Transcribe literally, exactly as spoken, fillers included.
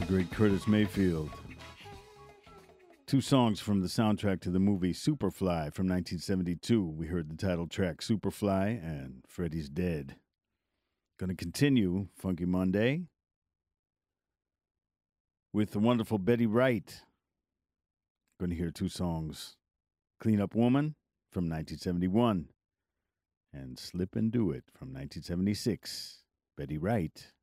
The great Curtis Mayfield. Two songs from the soundtrack to the movie Superfly from nineteen seventy-two. We heard the title track Superfly and Freddie's Dead. Going to continue Funky Monday with the wonderful Betty Wright. Going to hear two songs, Clean Up Woman from nineteen seventy-one and Slip and Do It from nineteen seventy-six. Betty Wright.